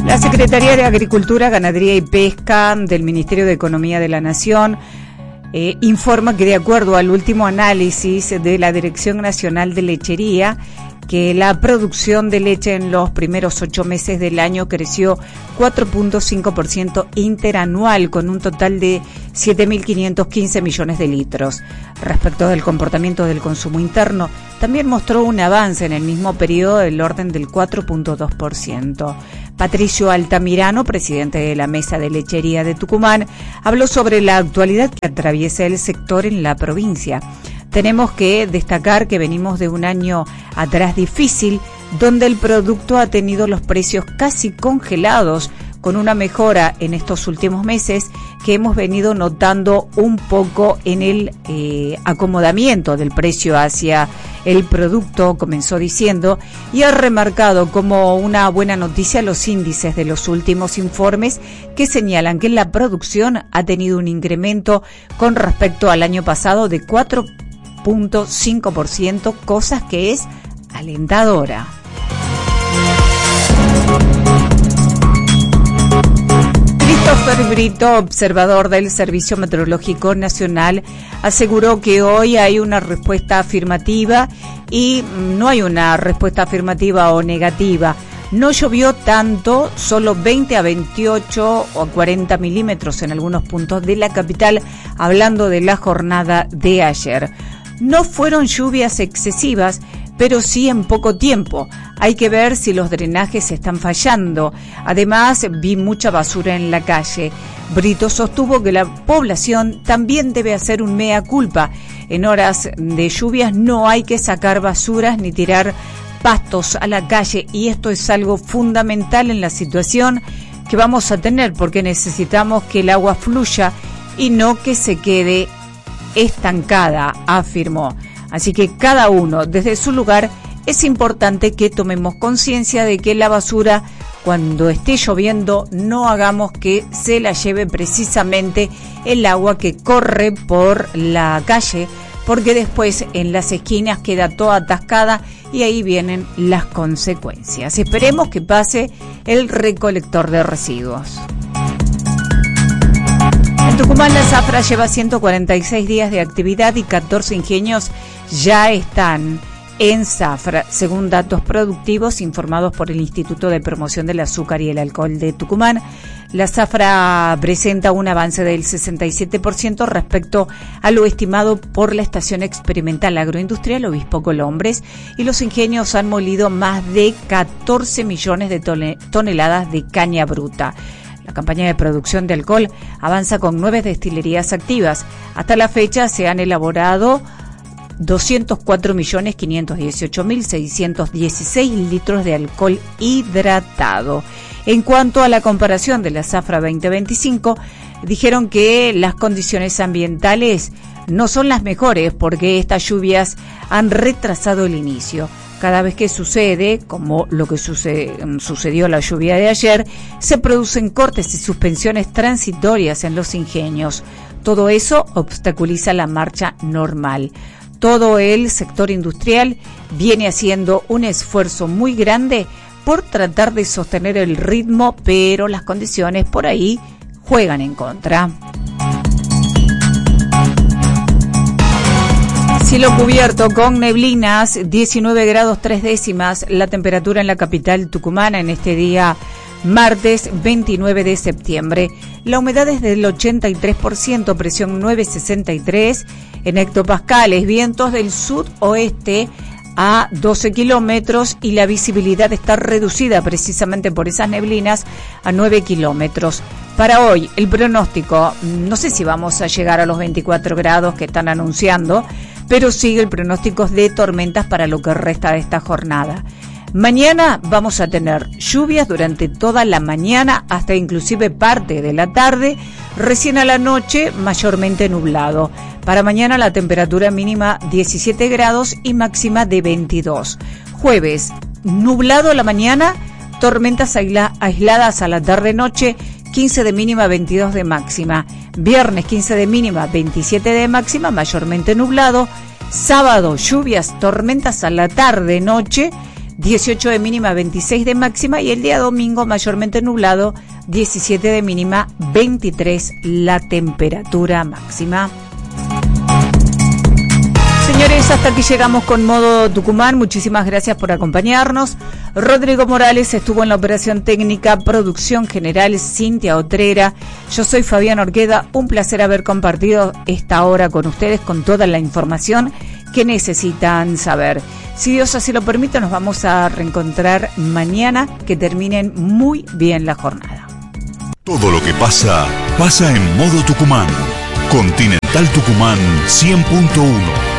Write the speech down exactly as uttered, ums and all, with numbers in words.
La Secretaría de Agricultura, Ganadería y Pesca del Ministerio de Economía de la Nación eh, informa que de acuerdo al último análisis de la Dirección Nacional de Lechería, que la producción de leche en los primeros ocho meses del año creció cuatro punto cinco por ciento interanual, con un total de siete mil quinientos quince millones de litros. Respecto del comportamiento del consumo interno, también mostró un avance en el mismo periodo del orden del cuatro punto dos por ciento. Patricio Altamirano, presidente de la Mesa de Lechería de Tucumán, habló sobre la actualidad que atraviesa el sector en la provincia. Tenemos que destacar que venimos de un año atrás difícil, donde el producto ha tenido los precios casi congelados, con una mejora en estos últimos meses que hemos venido notando un poco en el eh, acomodamiento del precio hacia el producto, comenzó diciendo, y ha remarcado como una buena noticia los índices de los últimos informes que señalan que la producción ha tenido un incremento con respecto al año pasado de cuatro punto cinco por ciento, cosa que es alentadora. Christopher Brito, observador del Servicio Meteorológico Nacional, aseguró que hoy hay una respuesta afirmativa y no hay una respuesta afirmativa o negativa. No llovió tanto, solo veinte a veintiocho o cuarenta milímetros en algunos puntos de la capital, hablando de la jornada de ayer. No fueron lluvias excesivas, pero sí en poco tiempo. Hay que ver si los drenajes están fallando. Además, vi mucha basura en la calle. Brito sostuvo que la población también debe hacer un mea culpa. En horas de lluvias no hay que sacar basuras ni tirar pastos a la calle, y esto es algo fundamental en la situación que vamos a tener, porque necesitamos que el agua fluya y no que se quede estancada, afirmó. Así que cada uno desde su lugar es importante que tomemos conciencia de que la basura, cuando esté lloviendo, no hagamos que se la lleve precisamente el agua que corre por la calle, porque después en las esquinas queda toda atascada y ahí vienen las consecuencias. Esperemos que pase el recolector de residuos. En Tucumán, la zafra lleva ciento cuarenta y seis días de actividad y catorce ingenios ya están en zafra, según datos productivos informados por el Instituto de Promoción del Azúcar y el Alcohol de Tucumán. La zafra presenta un avance del sesenta y siete por ciento respecto a lo estimado por la Estación Experimental Agroindustrial Obispo Colombres, y los ingenios han molido más de catorce millones de toneladas de caña bruta. La campaña de producción de alcohol avanza con nueve destilerías activas. Hasta la fecha se han elaborado doscientos cuatro millones quinientos dieciocho mil seiscientos dieciséis litros de alcohol hidratado. En cuanto a la comparación de la zafra veinte veinticinco, dijeron que las condiciones ambientales no son las mejores porque estas lluvias han retrasado el inicio. Cada vez que sucede, como lo que sucede, sucedió la lluvia de ayer, se producen cortes y suspensiones transitorias en los ingenios. Todo eso obstaculiza la marcha normal. Todo el sector industrial viene haciendo un esfuerzo muy grande por tratar de sostener el ritmo, pero las condiciones por ahí juegan en contra. Cielo cubierto con neblinas, diecinueve grados tres décimas, la temperatura en la capital tucumana en este día martes veintinueve de septiembre. La humedad es del ochenta y tres por ciento, presión nueve sesenta y tres en hectopascales, vientos del sudoeste a doce kilómetros y la visibilidad está reducida precisamente por esas neblinas a nueve kilómetros. Para hoy, el pronóstico, no sé si vamos a llegar a los veinticuatro grados que están anunciando, pero sigue el pronóstico de tormentas para lo que resta de esta jornada. Mañana vamos a tener lluvias durante toda la mañana hasta inclusive parte de la tarde, recién a la noche mayormente nublado. Para mañana la temperatura mínima diecisiete grados y máxima de veintidós. Jueves, nublado a la mañana, tormentas aisladas a la tarde-noche, quince de mínima, veintidós de máxima. Viernes quince de mínima, veintisiete de máxima, mayormente nublado. Sábado, lluvias, tormentas a la tarde-noche, dieciocho de mínima, veintiséis de máxima, y el día domingo mayormente nublado, diecisiete de mínima, veintitrés la temperatura máxima. Señores, hasta aquí llegamos con Modo Tucumán. Muchísimas gracias por acompañarnos. Rodrigo Morales estuvo en la operación técnica, producción general Cintia Otrera. Yo soy Fabián Orqueda. Un placer haber compartido esta hora con ustedes con toda la información que necesitan saber. Si Dios así lo permite, nos vamos a reencontrar mañana. Que terminen muy bien la jornada. Todo lo que pasa, pasa en Modo Tucumán. Continental Tucumán cien punto uno.